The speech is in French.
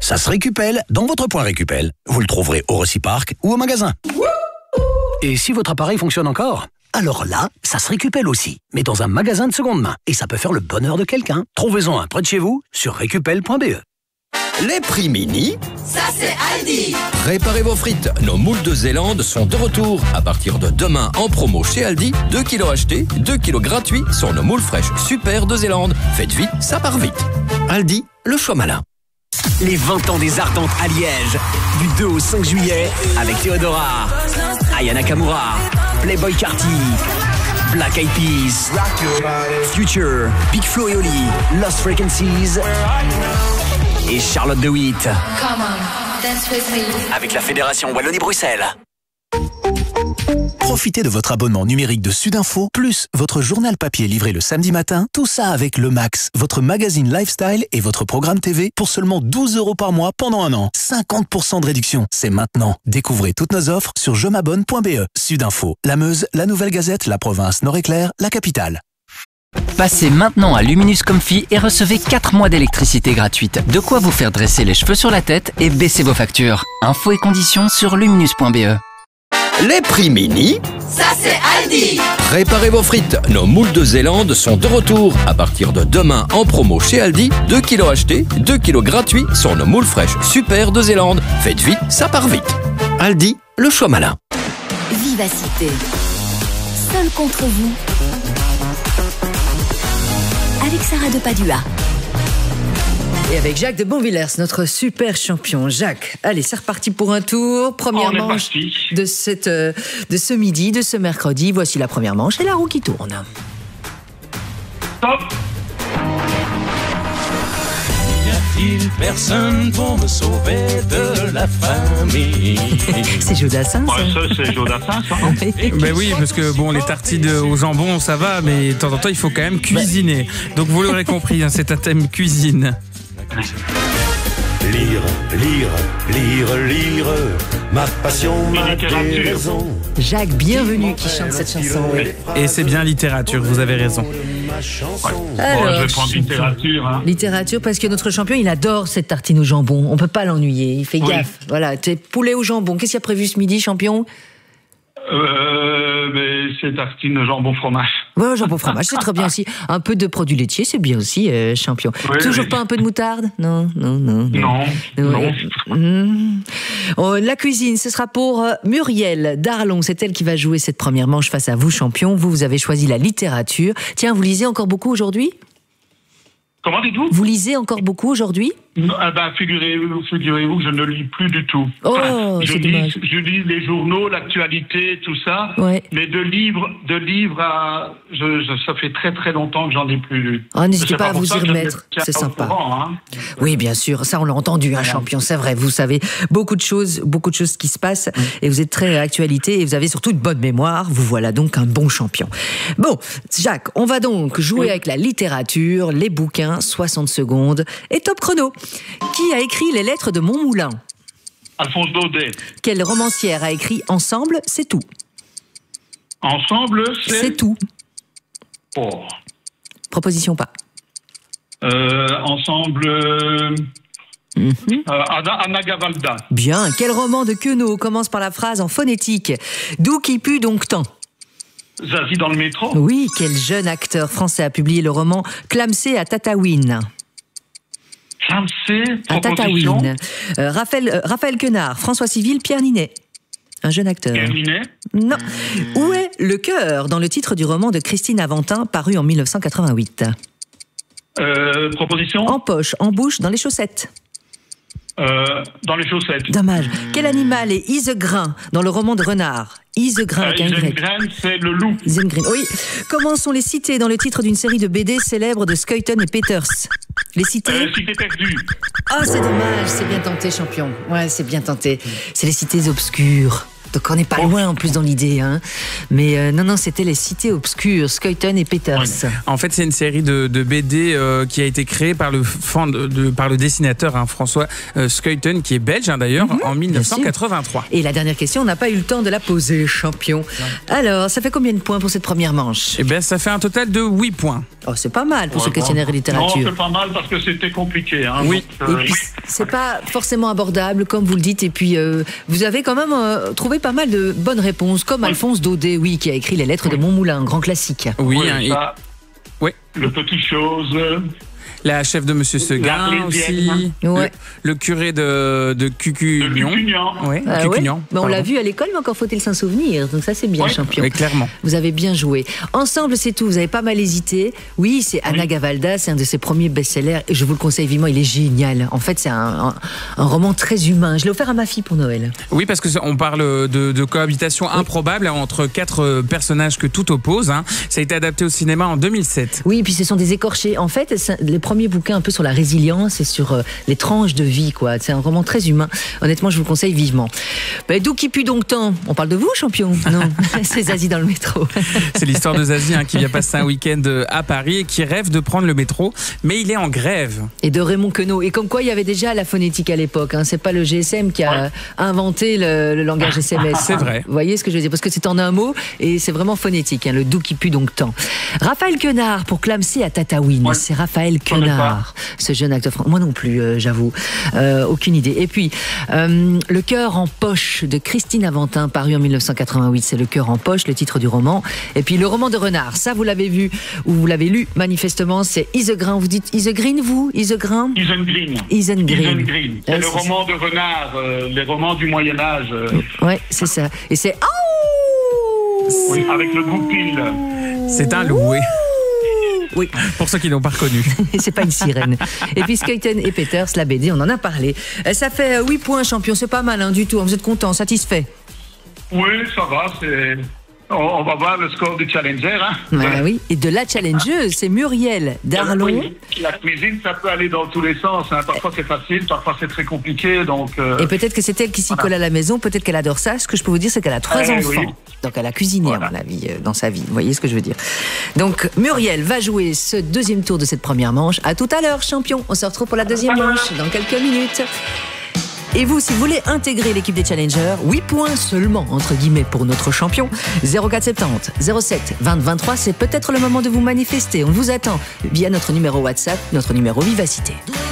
Ça se récupelle dans votre point Récupel. Vous le trouverez au Reciparc ou au magasin. Et si votre appareil fonctionne encore ? Alors là, ça se récupelle aussi, mais dans un magasin de seconde main. Et ça peut faire le bonheur de quelqu'un. Trouvez-en un près de chez vous sur récupel.be. Les prix mini, ça c'est Aldi. Réparez vos frites. Nos moules de Zélande sont de retour. À partir de demain en promo chez Aldi, 2 kilos achetés, 2 kilos gratuits sur nos moules fraîches super de Zélande. Faites vite, ça part vite. Aldi, le choix malin. Les 20 ans des Ardentes à Liège, du 2 au 5 juillet, avec Théodora, Aya Nakamura, Playboy Carti, Black Eyed Peas, Future, Big Flo et Oli, Lost Frequencies et Charlotte de Witt. Come on, dance with me. Avec la Fédération Wallonie-Bruxelles. Profitez de votre abonnement numérique de Sudinfo, plus votre journal papier livré le samedi matin, tout ça avec Le Max, votre magazine lifestyle et votre programme TV pour seulement 12 € par mois pendant un an. 50% de réduction, c'est maintenant. Découvrez toutes nos offres sur jemabonne.be. Sudinfo, la Meuse, la Nouvelle Gazette, la province Nord-Éclair, la capitale. Passez maintenant à Luminus Comfy et recevez 4 mois d'électricité gratuite. De quoi vous faire dresser les cheveux sur la tête et baisser vos factures. Infos et conditions sur luminus.be. Les prix mini, Ça c'est Aldi. réparez vos frites. Nos moules de Zélande sont de retour. À partir de demain en promo chez Aldi, 2 kilos achetés, 2 kilos gratuits sur nos moules fraîches super de Zélande. Faites vite, ça part vite. Aldi, le choix malin. Vivacité. Seul contre vous. Avec Sarah de Padua. Et avec Jacques de Bonvillers, notre super champion. Jacques, allez, c'est reparti pour un tour. Première manche de ce midi, de ce mercredi. Voici la première manche et la roue qui tourne. Stop. Y a-t-il personne pour me sauver de la famille? C'est Jodassin, ça. Ouais, ça, c'est Jodassin, ça. Ben oui, parce que bon, les tartines au jambon, ça va, mais de temps en temps, il faut quand même cuisiner. Donc vous l'aurez compris, hein, c'est un thème cuisine. Lire, lire, lire, lire, ma passion, ma raison. Jacques, bienvenue, qui chante cette chanson. Oui. Et c'est bien littérature, vous avez raison. Alors, je vais prendre littérature. Hein. Littérature, parce que notre champion, il adore cette tartine au jambon. On peut pas l'ennuyer, il fait gaffe. Voilà, t'es poulet au jambon. Qu'est-ce qu'il y a prévu ce midi, champion? Mais c'est tartine jambon fromage. Ouais, jambon fromage, c'est très bien aussi. Un peu de produits laitiers, c'est bien aussi, champion. Oui, Toujours oui. pas un peu de moutarde? Non. Non. Oh, la cuisine, ce sera pour Muriel Darlon. C'est elle qui va jouer cette première manche face à vous, champion. Vous avez choisi la littérature. Tiens, vous lisez encore beaucoup aujourd'hui? Comment dites-vous? Vous lisez encore beaucoup aujourd'hui? Figurez-vous que je ne lis plus du tout. Oh, c'est dommage. Je lis les journaux, l'actualité, tout ça. Ouais. Mais de livres ça fait très très longtemps que j'en ai plus lu. Oh, n'hésitez pas à vous y remettre, c'est sympa. Oui, bien sûr, ça on l'a entendu, un champion, c'est vrai. Vous savez beaucoup de choses qui se passent et vous êtes très actualité et vous avez surtout une bonne mémoire. Vous voilà donc un bon champion. Bon, Jacques, on va donc jouer avec la littérature, les bouquins, 60 secondes et top chrono. Qui a écrit Les Lettres de Montmoulin? Alphonse Daudet. Quelle romancière a écrit Ensemble, c'est tout? Ensemble, c'est tout. Oh. Proposition pas. Ensemble. Anna Gavalda. Bien. Quel roman de Queneau commence par la phrase en phonétique? D'où qui pue donc tant? Zazie dans le métro. Oui. Quel jeune acteur français a publié le roman Clamsé à Tataouine? À Tataouine. Raphaël Quenard, François Civil, Pierre Ninet. Un jeune acteur. Pierre Ninet? Non. Où est le cœur dans le titre du roman de Christine Aventin paru en 1988? Proposition? En poche, en bouche, dans les chaussettes. Dans les chaussettes. Dommage. Quel animal est Isegrin dans le roman de Renard? Isegrin avec un Y. Isengrin, c'est le loup. Isengrin, oui. Comment sont les cités dans le titre d'une série de BD célèbres de Skuyten et Peters? Les cités? Cité perdue. Oh, c'est dommage, c'est bien tenté, champion. Ouais, c'est bien tenté. C'est les cités obscures. Donc on n'est pas loin en plus dans l'idée. Hein. Mais non, c'était les cités obscures, Skeuten et Peters. En fait, c'est une série de BD qui a été créée par le dessinateur François Skeuten, qui est belge d'ailleurs, en 1983. Et la dernière question, on n'a pas eu le temps de la poser, champion. Alors, ça fait combien de points pour cette première manche? Eh bien, ça fait un total de 8 points. Oh, c'est pas mal pour ce questionnaire et littérature. Non, c'est pas mal parce que c'était compliqué. Hein, oui. Donc, et puis, c'est pas forcément abordable, comme vous le dites. Et puis, vous avez quand même trouvé pas mal de bonnes réponses, comme Alphonse Daudet, qui a écrit Les Lettres de Montmoulin, un grand classique. Oui, Le Petit Chose. La chef de Monsieur Seguin aussi. Ouais. Le curé de Cucugnan. Ouais. On l'a vu à l'école, mais encore faut-il s'en souvenir. Donc ça, c'est bien, champion. Oui, clairement. Vous avez bien joué. Ensemble, c'est tout. Vous avez pas mal hésité. Oui, c'est Anna Gavalda. C'est un de ses premiers best-sellers. Et je vous le conseille vivement. Il est génial. En fait, c'est un roman très humain. Je l'ai offert à ma fille pour Noël. Oui, parce qu'on parle de cohabitation improbable entre 4 personnages que tout oppose. Hein. Ça a été adapté au cinéma en 2007. Oui, et puis ce sont des écorchés. En fait, les premiers bouquins un peu sur la résilience et sur les tranches de vie, quoi. C'est un roman très humain. Honnêtement, je vous le conseille vivement. D'où qui pue donc tant? On parle de vous, champion? Non, c'est Zazie dans le métro. C'est l'histoire de Zazie qui vient passer un week-end à Paris et qui rêve de prendre le métro, mais il est en grève. Et de Raymond Queneau. Et comme quoi, il y avait déjà la phonétique à l'époque. Hein. C'est pas le GSM qui a inventé le langage SMS. C'est vrai. Vous voyez ce que je veux dire? Parce que c'est en un mot et c'est vraiment phonétique. Hein, le d'où qui pue donc tant. Raphaël Quenard pour Clamser à Tataouine. C'est Raphaël Quenard, ce jeune acteur français. Moi non plus, j'avoue. Aucune idée. Et puis, Le cœur en poche de Christine Aventin, paru en 1988. C'est Le cœur en poche, le titre du roman. Et puis, le roman de Renard. Ça, vous l'avez vu ou vous l'avez lu, manifestement. C'est Isegrin. Vous dites Isegrin, vous? Isegrin? Isengrin. C'est le roman de Renard, les romans du Moyen-Âge. Ouais, c'est ça. Et c'est... Oui, avec le goupil. C'est un loué. Oui, pour ceux qui n'ont pas reconnu. C'est pas une sirène. Et puis Skeuten et Peters, la BD, on en a parlé. Ça fait 8 points, champion. C'est pas mal du tout. Vous êtes content, satisfait? Oui, ça va. On va voir le score du challenger. Hein. Oui, et de la challengeuse, c'est Muriel Darlon. Oui, la cuisine, ça peut aller dans tous les sens. Hein. Parfois c'est facile, parfois c'est très compliqué. Donc, Et peut-être que c'est elle qui s'y colle à la maison, peut-être qu'elle adore ça. Ce que je peux vous dire, c'est qu'elle a 3 enfants. Oui. Donc elle a cuisiné, à mon avis, dans sa vie. Vous voyez ce que je veux dire? Donc Muriel va jouer ce deuxième tour de cette première manche. À tout à l'heure, champion. On se retrouve pour la deuxième manche dans quelques minutes. Et vous, si vous voulez intégrer l'équipe des Challengers, 8 points seulement, entre guillemets, pour notre champion. 0470 07 20 23, c'est peut-être le moment de vous manifester. On vous attend via notre numéro WhatsApp, notre numéro Vivacité.